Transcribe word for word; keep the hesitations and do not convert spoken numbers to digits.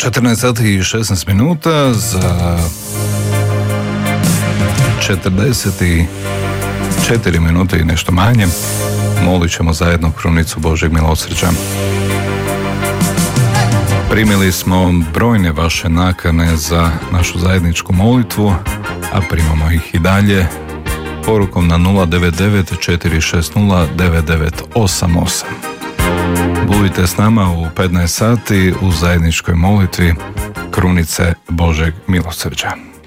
četrnaest sati i šesnaest minuta, za četrdeset četiri minute i nešto manje molit ćemo zajedno krunicu Božjeg milosrđa. Primili smo brojne vaše nakane za našu zajedničku molitvu, a primamo ih i dalje porukom na nula devet devet četiri šest nula devet devet osam osam. Budite s nama u petnaest sati u zajedničkoj molitvi krunice Božjeg milosrđa.